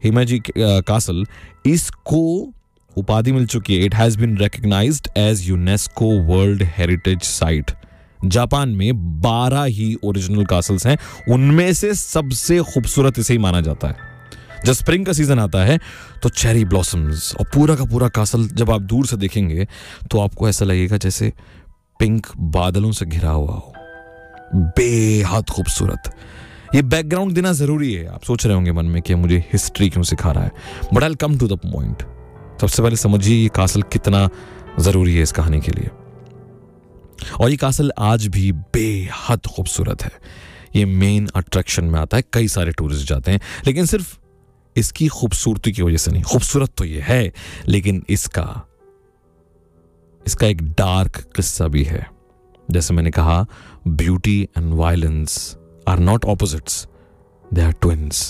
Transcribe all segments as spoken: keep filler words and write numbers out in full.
हिमाजी castle, इसको उपाधि मिल चुकी है। It has been recognised as UNESCO world heritage site. Japan में बारह ही ओरिजिनल कासल्स हैं, उनमें से सबसे खूबसूरत इसे ही माना जाता है। जब स्प्रिंग का सीजन आता है तो चेरी ब्लॉसम्स और पूरा का पूरा कासल जब आप दूर से देखेंगे तो आपको ऐसा लगेगा जैसे पिंक बादलों से घिरा हुआ हो, बेहद खूबसूरत। ये बैकग्राउंड देना जरूरी है। आप सोच रहे होंगे मन में कि मुझे हिस्ट्री क्यों सिखा रहा है, but I will come to the point. सबसे पहले समझिए ये कासल कितना जरूरी है इस कहानी के लिए। और ये कासल आज भी बेहद खूबसूरत है। ये मेन अट्रैक्शन में आता है, कई सारे टूरिस्ट जाते हैं, लेकिन सिर्फ इसकी खूबसूरती की वजह से नहीं। खूबसूरत तो ये है, लेकिन इसका इसका एक डार्क किस्सा भी है। जैसे मैंने कहा, beauty and violence are not opposites, they are twins.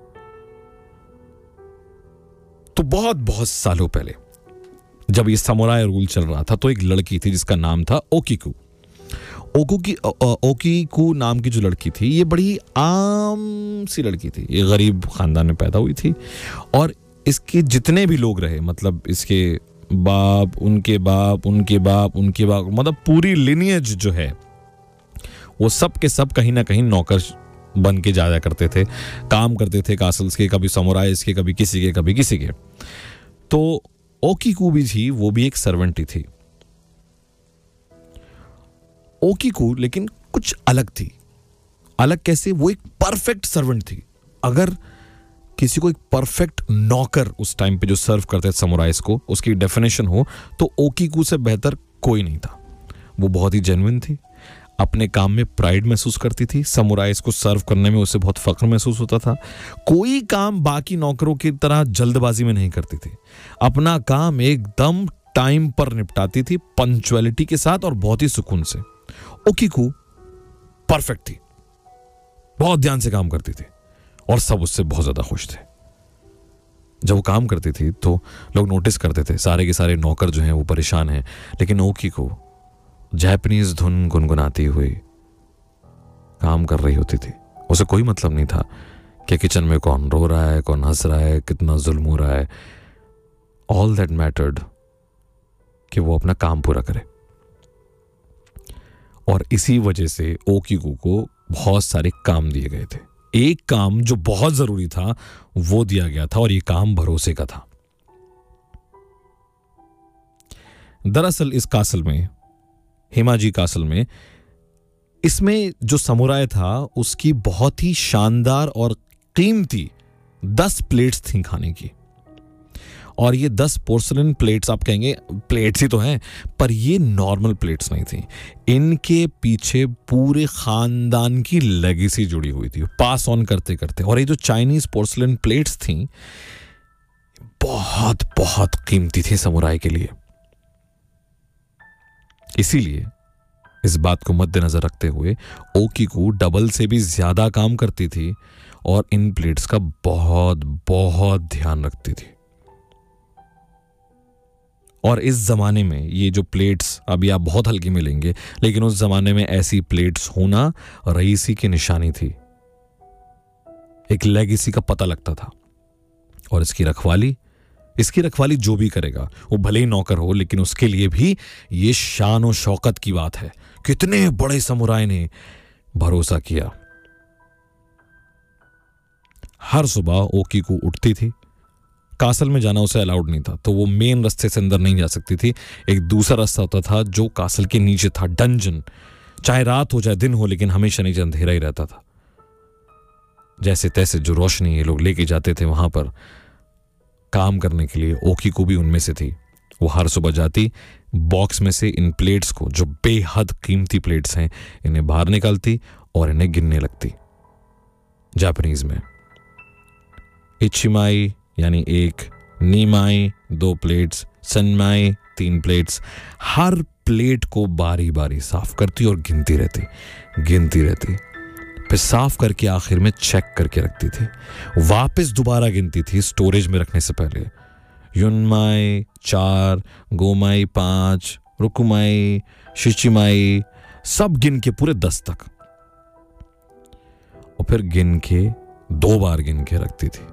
तो बहुत बहुत सालों पहले जब ये समुराई रूल चल रहा था तो एक लड़की थी जिसका नाम था ओकीकू। ओकू की ओकीकू नाम की जो लड़की थी, ये बड़ी आम सी लड़की थी। ये गरीब खानदान में पैदा हुई थी और इसके जितने भी लोग रहे, मतलब इसके बाप, उनके बाप, उनके बाप, उनके बाप, मतलब पूरी लिनियज जो है वो सब के सब कहीं ना कहीं नौकर बन के जाया करते थे, काम करते थे कासल्स के, कभी समुराइज के, कभी किसी के, कभी किसी के। तो ओकीकू भी थी, वो भी एक सर्वेंट ही थी। ओकीकू लेकिन कुछ अलग थी। अलग कैसे? वो एक परफेक्ट सर्वेंट थी। अगर किसी को एक परफेक्ट नौकर उस टाइम पे जो सर्व करते थे समुराइज को, उसकी डेफिनेशन हो तो ओकीकू से बेहतर कोई नहीं था। वो बहुत ही जेन्युइन थी, अपने काम में प्राइड महसूस करती थी, समुराइज को सर्व करने में उसे बहुत फख्र महसूस होता था। कोई काम बाकी नौकरों की तरह जल्दबाजी में नहीं करती थी, अपना काम एकदम टाइम पर निपटाती थी, पंक्चुअलिटी के साथ और बहुत ही सुकून से। ओकीकू परफेक्ट थी, बहुत ध्यान से काम करती थी और सब उससे बहुत ज्यादा खुश थे। जब वो काम करती थी तो लोग नोटिस करते थे, सारे के सारे नौकर जो हैं वो परेशान हैं, लेकिन ओकीकू जापानीज धुन गुनगुनाती हुई काम कर रही होती थी। उसे कोई मतलब नहीं था कि किचन में कौन रो रहा है, कौन हंस रहा है, कितना जुल्म हो रहा है। ऑल दैट मैटर्ड कि वो अपना काम पूरा करे। और इसी वजह से ओकीकू को बहुत सारे काम दिए गए थे। एक काम जो बहुत जरूरी था वो दिया गया था और ये काम भरोसे का था। दरअसल इस कासल में, हिमाजी कासल में, इसमें जो समुराय था उसकी बहुत ही शानदार और कीमती दस प्लेट्स थी खाने की। और ये दस पोर्सलिन प्लेट्स, आप कहेंगे प्लेट्स ही तो हैं, पर ये नॉर्मल प्लेट्स नहीं थी। इनके पीछे पूरे खानदान की लेगेसी जुड़ी हुई थी, पास ऑन करते करते। और ये जो चाइनीज पोर्सलिन प्लेट्स थी बहुत बहुत कीमती थी समुराय के लिए। इसीलिए इस बात को मद्देनजर रखते हुए ओकीकू डबल से भी ज्यादा काम करती थी और इन प्लेट्स का बहुत बहुत ध्यान रखती थी। और इस जमाने में ये जो प्लेट्स अभी आप बहुत हल्की मिलेंगे, लेकिन उस जमाने में ऐसी प्लेट्स होना रईसी की निशानी थी, एक लेगेसी का पता लगता था। और इसकी रखवाली इसकी रखवाली जो भी करेगा, वो भले ही नौकर हो, लेकिन उसके लिए भी ये शान और शौकत की बात है। कितने बड़े समुराय ने भरोसा किया। हर सुबह ओकीकू उठती थी, कासल में जाना उसे अलाउड नहीं था, तो वो मेन रास्ते से अंदर नहीं जा सकती थी। एक दूसरा रास्ता होता था जो कासल के नीचे था, डंजन। चाहे रात हो चाहे दिन हो, लेकिन हमेशा नीचे अंधेरा ही रहता था। जैसे तैसे जो रोशनी ये लोग लेके जाते थे वहां पर काम करने के लिए, ओकीकू भी उनमें से थी। वो हर सुबह जाती, बॉक्स में से इन प्लेट्स को, जो बेहद कीमती प्लेट्स हैं, इन्हें बाहर निकालती और इन्हें गिनने लगती। जापानीज में इचिमाई यानी एक, नीमाई दो प्लेट्स, सनमाई तीन प्लेट्स। हर प्लेट को बारी बारी साफ करती और गिनती रहती गिनती रहती फिर साफ करके आखिर में चेक करके रखती थी। वापस दोबारा गिनती थी स्टोरेज में रखने से पहले। युनमाई चार, गोमाई पांच, रुकुमाई, शिचिमाई, सब गिन के पूरे दस तक, और फिर गिन के दो बार गिन के रखती थी।